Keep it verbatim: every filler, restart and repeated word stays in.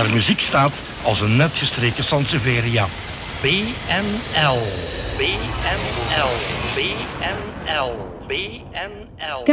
Haar muziek staat als een net gestreken Sansevieria. B N L, B N L, B N L, B N L.